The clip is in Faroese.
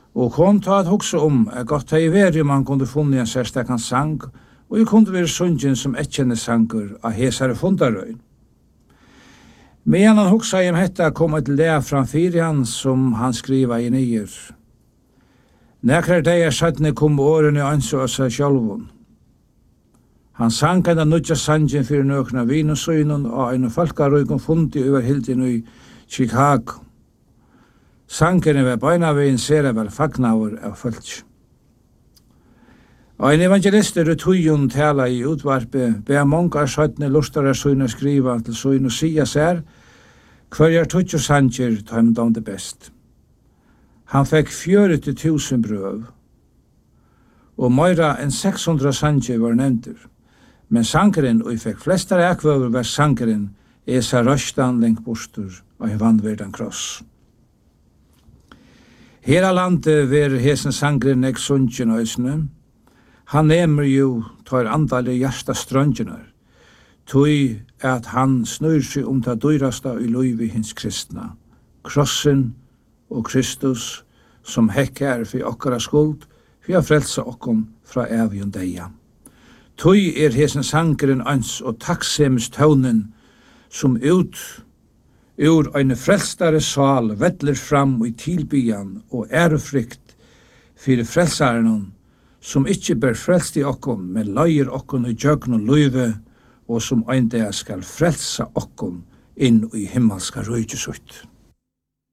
Og kom ta at hugsa godt hei veri man kunde funnet en særstakan sang, og jeg kunde være sungen som etkjenne sanger av hesare fundarøyn. Medan han hugsa hetta kom et lea framfyr han som han skriva i nyer. Nekrar deir sætne kom årene anså av seg sjálvun. Han sang en nudja sangen fyrir nøkna vinusøynun og en folkarøygun fundi over hildin i Chicago. Sangeren var beinavegin sera vel fagnaur av fölk. Og en evangelister tujun tala i utvarpe, bea mongar søytne lustare søyne skriva til søyne sia sær, hverjar tutju sanger tøym det best. Han fekk 40.000 brøv, og meira enn 600 sanger var nevntur. Men sangeren, og fekk flestar ekvøver, var sangeren Esa røstan lengt bostur og en vannverdan kross. Hela landet ver hesen sangren nek sundjen øysene. Han nemer jo tar andalig hjärsta strøndjenar. Tui at han snur seg ta dyrasta i løyvi hins kristna. Krossen og Kristus som hekkar for okkara skuld, for å frelsa okkom fra evig deia. Tui hesen sangren ans og takksemis tøvnen som ur ein frelstare sal vettler fram i tilbyan og ærefrykt fyrir frelsaren som ikkje ber frelst i okkom, men løyer okkom i djøgn og løyve, og som ein dag skal frelsa okkom inn i himmelska røygesut.